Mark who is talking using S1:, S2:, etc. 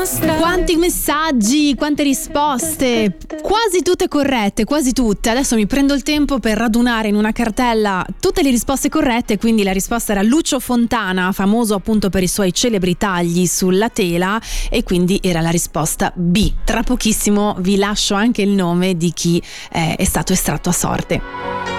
S1: Quanti messaggi, quante risposte, quasi tutte corrette, quasi tutte. Adesso mi prendo il tempo per radunare in una cartella tutte le risposte corrette, quindi la risposta era Lucio Fontana, famoso appunto per i suoi celebri tagli sulla tela, e quindi era la risposta B. Tra pochissimo vi lascio anche il nome di chi è stato estratto a sorte.